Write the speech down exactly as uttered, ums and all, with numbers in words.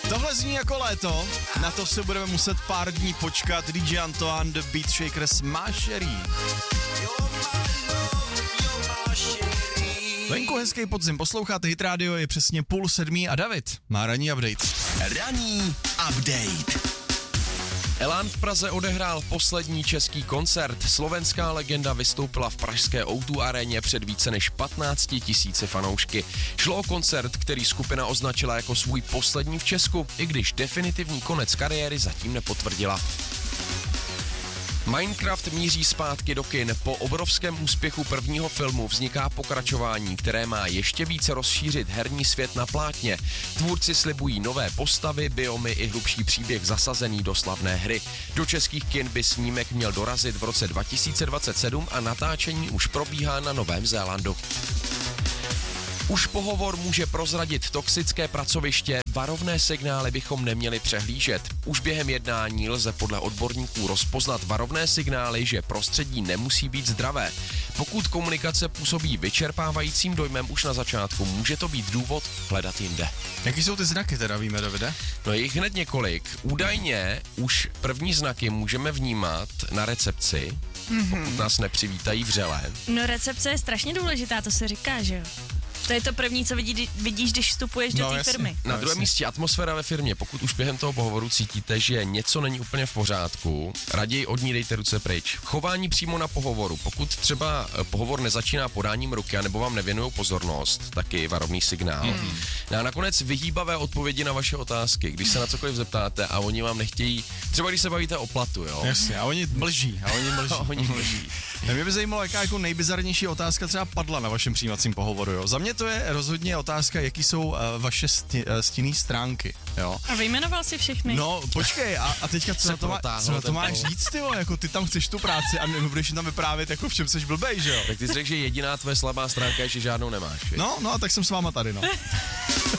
Tohle zní jako léto, na to se budeme muset pár dní počkat. D J Antoine, The Beat Shakers, Mášerí. Venku hezký podzim, posloucháte Hit Radio, je přesně půl sedmí a David má ranní update. Ranní update. Elán v Praze odehrál poslední český koncert. Slovenská legenda vystoupila v pražské O dva aréně před více než patnácti tisíci fanoušky. Šlo o koncert, který skupina označila jako svůj poslední v Česku, i když definitivní konec kariéry zatím nepotvrdila. Minecraft míří zpátky do kin. Po obrovském úspěchu prvního filmu vzniká pokračování, které má ještě více rozšířit herní svět na plátně. Tvůrci slibují nové postavy, biomy i hlubší příběh zasazený do slavné hry. Do českých kin by snímek měl dorazit v roce dva tisíce dvacet sedm a natáčení už probíhá na Novém Zélandu. Už pohovor může prozradit toxické pracoviště, varovné signály bychom neměli přehlížet. Už během jednání lze podle odborníků rozpoznat varovné signály, že prostředí nemusí být zdravé. Pokud komunikace působí vyčerpávajícím dojmem už na začátku, může to být důvod hledat jinde. Jaký jsou ty znaky teda, víme, Davide? No je jich hned několik. Údajně už první znaky můžeme vnímat na recepci, mm-hmm. pokud nás nepřivítají vřele. No recepce je strašně důležitá, to se říká, že jo? To je to první, co vidí, vidíš, když vstupuješ no, do té jasně, firmy. Na no, druhém místě atmosféra ve firmě. Pokud už během toho pohovoru cítíte, že něco není úplně v pořádku, raději od ní dejte ruce pryč. Chování přímo na pohovoru. Pokud třeba pohovor nezačíná podáním ruky, nebo vám nevěnují pozornost, taky varovný signál. Mm. No a nakonec vyhýbavé odpovědi na vaše otázky. Když se na cokoliv zeptáte a oni vám nechtějí, třeba když se bavíte o platu, jo. Jasně, a oni mlží, a oni mlží. a oni mlží. Mě by zajímalo, jaká jako nejbizarnější otázka třeba padla na vašem přijímacím pohovoru, jo. Za mě to je rozhodně otázka, jaký jsou uh, vaše sti, uh, stinné stránky, jo. A vyjmenoval si všechny. No, počkej, a, a teďka co na to, má, co na to máš říct, ty vole, jako ty tam chceš tu práci a nebudeš tam vyprávět, jako v čem seš blbej, že jo. Tak ty jsi řekl, že jediná tvoje slabá stránka je, že žádnou nemáš. No, no, tak jsem s váma tady, no.